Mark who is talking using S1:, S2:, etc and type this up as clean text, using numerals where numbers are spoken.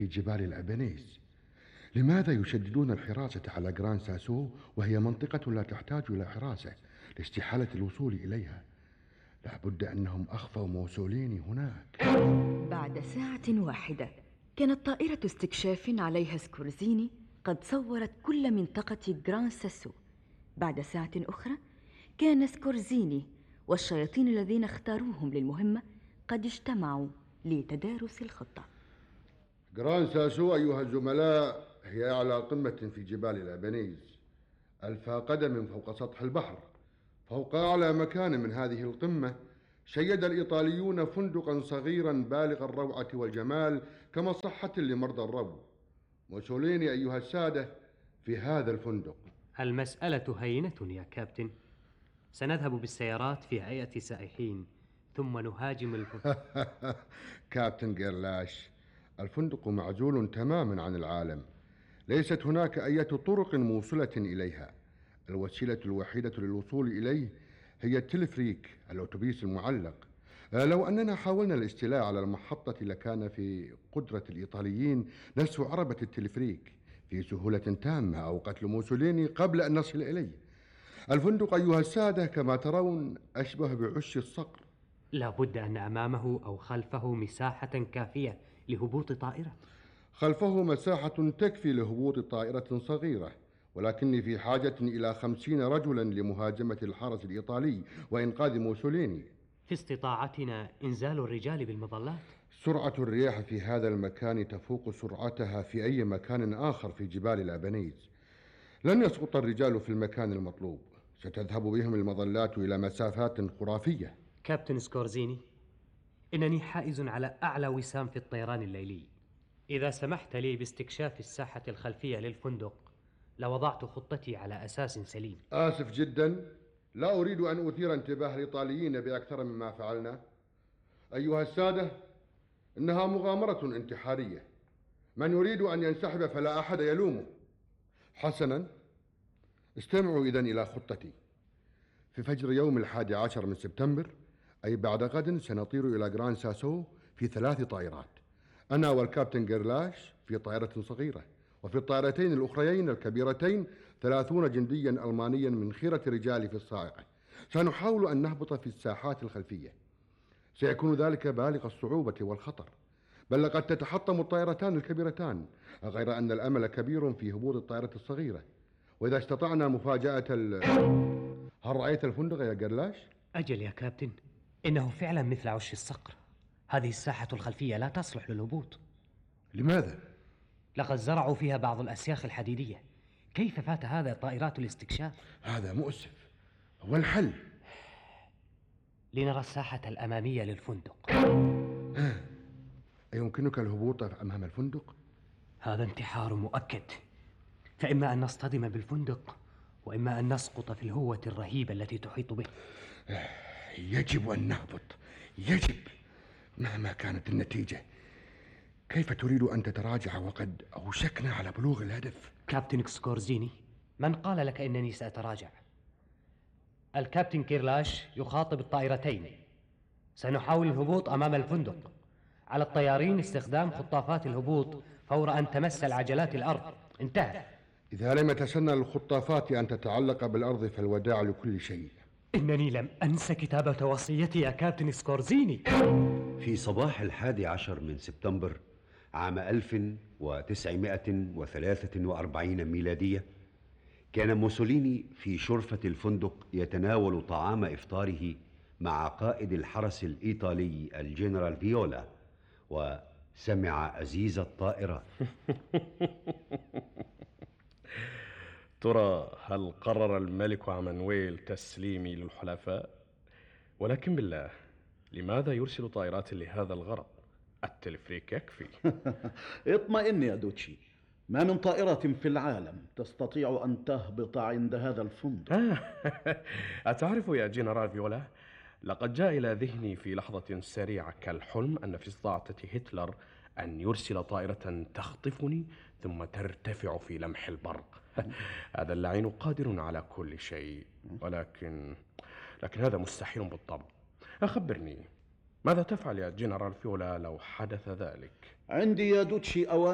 S1: في جبال الأبانيز. لماذا يشددون الحراسة على جران ساسو وهي منطقة لا تحتاج إلى حراسة لاستحالة الوصول إليها؟ لا بد أنهم أخفوا موسوليني هناك.
S2: بعد ساعة واحدة كانت طائرة استكشاف عليها سكورزيني قد صورت كل منطقة جران ساسو. بعد ساعة أخرى كان سكورزيني والشياطين الذين اختاروهم للمهمة قد اجتمعوا لتدارس الخطة.
S1: جران ساسو أيها الزملاء هي أعلى قمة في جبال الأبانيز، 1000 قدم فوق سطح البحر. فوق أعلى مكان من هذه القمة شيد الإيطاليون فندقا صغيرا بالغ الروعة والجمال كمصحة لمرضى الربو. موسوليني أيها السادة في هذا الفندق.
S3: المسألة هينة يا كابتن. سنذهب بالسيارات في هيئة سائحين ثم نهاجم
S1: كابتن جيرلاش، الفندق معزول تماما عن العالم، ليست هناك أي طرق موصلة إليها. الوسيلة الوحيدة للوصول إليه هي التلفريك، الأتوبيس المعلق. لو أننا حاولنا الاستيلاء على المحطة لكان في قدرة الإيطاليين نسف عربة التلفريك في سهولة تامة أو قتل موسوليني قبل أن نصل إليه. الفندق أيها السادة كما ترون أشبه بعش الصقر.
S3: لا بد أن أمامه أو خلفه مساحة كافية لهبوط طائرة.
S1: خلفه مساحة تكفي لهبوط طائرة صغيرة، ولكني في حاجة إلى 50 رجلا لمهاجمة الحرس الإيطالي وإنقاذ موسوليني.
S3: في استطاعتنا إنزال الرجال بالمظلات.
S1: سرعة الرياح في هذا المكان تفوق سرعتها في أي مكان آخر في جبال الأبانيز. لن يسقط الرجال في المكان المطلوب، ستذهب بهم المظلات إلى مسافات خرافية.
S3: كابتن سكورزيني، إنني حائز على أعلى وسام في الطيران الليلي. إذا سمحت لي باستكشاف الساحة الخلفية للفندق لوضعت خطتي على أساس سليم.
S1: آسف جدا، لا أريد أن أثير انتباه الإيطاليين بأكثر مما فعلنا. أيها السادة، إنها مغامرة انتحارية، من يريد أن ينسحب فلا أحد يلومه. حسنا، استمعوا إذن إلى خطتي. في فجر يوم 11 من سبتمبر، أي بعد غد، سنطير إلى جران ساسو في 3 طائرات، أنا والكابتن جيرلاش في طائرة صغيرة، وفي الطائرتين الأخريين الكبيرتين 30 جنديا ألمانيا من خيرة رجالي في الصاعقة. سنحاول أن نهبط في الساحات الخلفية. سيكون ذلك بالغ الصعوبة والخطر، بل لقد تتحطم الطائرتان الكبيرتان، غير أن الأمل كبير في هبوط الطائرة الصغيرة. وإذا استطعنا مفاجأة هل رأيت الفندق يا جرلاش؟
S3: أجل يا كابتن، إنه فعلا مثل عش الصقر. هذه الساحة الخلفية لا تصلح للهبوط.
S1: لماذا؟
S3: لقد زرعوا فيها بعض الأسياخ الحديدية. كيف فات هذا طائرات الاستكشاف؟
S1: هذا مؤسف. والحل؟
S3: لنرى الساحة الأمامية للفندق.
S1: أيمكنك الهبوط أمام الفندق؟
S3: هذا انتحار مؤكد، فإما أن نصطدم بالفندق وإما أن نسقط في الهوة الرهيبة التي تحيط به.
S1: يجب أن نهبط، يجب، مهما كانت النتيجة. كيف تريد أن تتراجع وقد أوشكنا على بلوغ الهدف؟
S3: كابتن سكورزيني، من قال لك إنني سأتراجع؟ الكابتن كيرلاش يخاطب الطائرتين. سنحاول الهبوط أمام الفندق. على الطيارين استخدام خطافات الهبوط فور أن تمس العجلات الأرض. انتهى.
S1: إذا لم يتسنى للخطافات أن تتعلق بالأرض فالوداع لكل شيء.
S3: إنني لم أنس كتابة وصيتي يا كابتن سكورزيني.
S4: في صباح 11 من سبتمبر عام 1943 ميلادية، كان موسوليني في شرفة الفندق يتناول طعام إفطاره مع قائد الحرس الإيطالي الجنرال فيولا، وسمع أزيز الطائرة.
S5: ترى هل قرر الملك عمانويل تسليمي للحلفاء؟ ولكن بالله، لماذا يرسل طائرات لهذا الغرض؟ التلفريك يكفي.
S6: اطمئن يا دوتشي، ما من طائرة في العالم تستطيع أن تهبط عند هذا الفندق.
S5: أتعرف يا جنرال فيولا، لقد جاء إلى ذهني في لحظة سريعة كالحلم أن في استطاعة هتلر أن يرسل طائرة تخطفني ثم ترتفع في لمح البرق. هذا اللعين قادر على كل شيء، ولكن هذا مستحيل بالطبع. أخبرني، ماذا تفعل يا جنرال فيولا لو حدث ذلك؟
S6: عندي يا دوتشي أوامر